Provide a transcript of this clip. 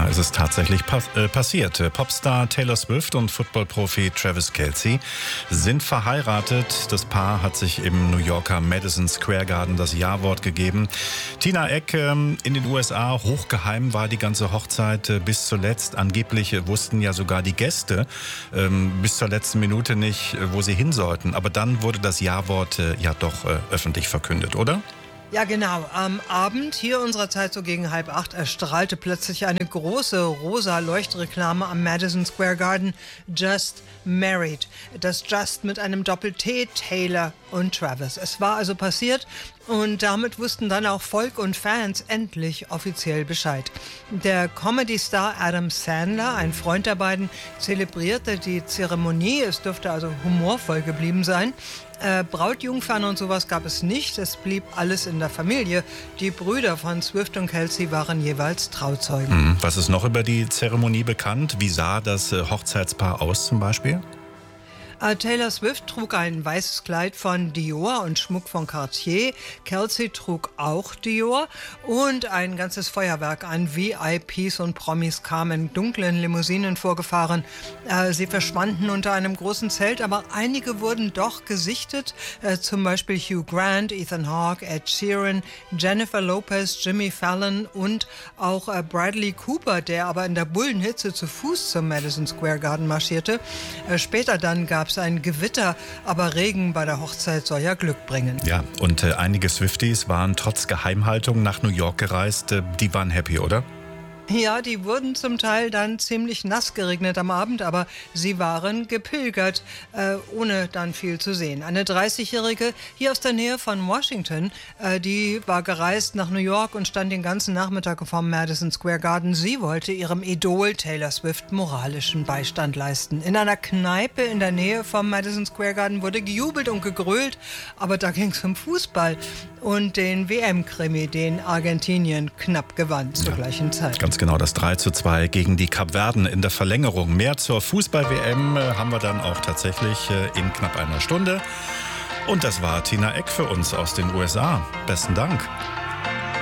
es ist tatsächlich passiert. Popstar Taylor Swift und Footballprofi Travis Kelce sind verheiratet. Das Paar hat sich im New Yorker Madison Square Garden das Ja-Wort gegeben. Tina Eck in den USA, hochgeheim war die ganze Hochzeit bis zuletzt. Angeblich wussten ja sogar die Gäste bis zur letzten Minute nicht, wo sie hin sollten. Aber dann wurde das Ja-Wort ja doch öffentlich verkündet, oder? Ja, genau. Am Abend, hier unserer Zeit so gegen 7:30, erstrahlte plötzlich eine große rosa Leuchtreklame am Madison Square Garden. Just Married. Das Just mit einem Doppel-T, Taylor und Travis. Es war also passiert und damit wussten dann auch Volk und Fans endlich offiziell Bescheid. Der Comedy-Star Adam Sandler, ein Freund der beiden, zelebrierte die Zeremonie. Es dürfte also humorvoll geblieben sein. Brautjungfern und sowas gab es nicht. Es blieb alles in der Familie. Die Brüder von Swift und Kelce waren jeweils Trauzeugen. Was ist noch über die Zeremonie bekannt? Wie sah das Hochzeitspaar aus zum Beispiel? Taylor Swift trug ein weißes Kleid von Dior und Schmuck von Cartier. Kelce trug auch Dior und ein ganzes Feuerwerk an VIPs und Promis kamen in dunklen Limousinen vorgefahren. Sie verschwanden unter einem großen Zelt, aber einige wurden doch gesichtet. Zum Beispiel Hugh Grant, Ethan Hawke, Ed Sheeran, Jennifer Lopez, Jimmy Fallon und auch Bradley Cooper, der aber in der Bullenhitze zu Fuß zum Madison Square Garden marschierte. Später dann gab es ein Gewitter, aber Regen bei der Hochzeit soll ja Glück bringen. Ja, und einige Swifties waren trotz Geheimhaltung nach New York gereist. Die waren happy, oder? Ja, die wurden zum Teil dann ziemlich nass geregnet am Abend, aber sie waren gepilgert, ohne dann viel zu sehen. Eine 30-Jährige hier aus der Nähe von Washington, die war gereist nach New York und stand den ganzen Nachmittag vom Madison Square Garden. Sie wollte ihrem Idol Taylor Swift moralischen Beistand leisten. In einer Kneipe in der Nähe vom Madison Square Garden wurde gejubelt und gegrölt, aber da ging es um Fußball und den WM-Krimi, den Argentinien knapp gewann zur gleichen Zeit. Ganz genau, das 3:2 gegen die Kapverden in der Verlängerung. Mehr zur Fußball-WM haben wir dann auch tatsächlich in knapp einer Stunde. Und das war Tina Eck für uns aus den USA. Besten Dank.